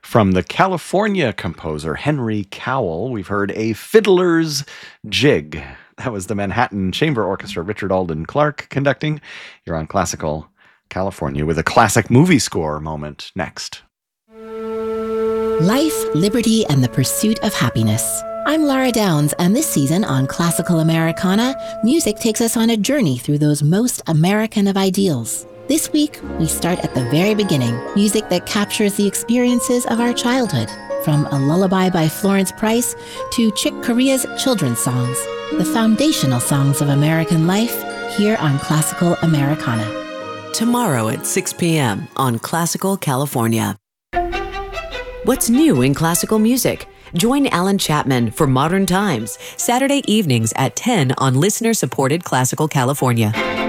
From the California composer Henry Cowell, we've heard A Fiddler's Jig. That was the Manhattan Chamber Orchestra, Richard Alden Clark conducting. You're on Classical California with a classic movie score moment next. Life, liberty, and the pursuit of happiness. I'm Laura Downs, and this season on Classical Americana, music takes us on a journey through those most American of ideals. This week, we start at the very beginning, music that captures the experiences of our childhood, from A Lullaby by Florence Price to Chick Corea's children's songs, the foundational songs of American life, here on Classical Americana. Tomorrow at 6 p.m. on Classical California. What's new in classical music? Join Alan Chapman for Modern Times, Saturday evenings at 10 on listener-supported Classical California.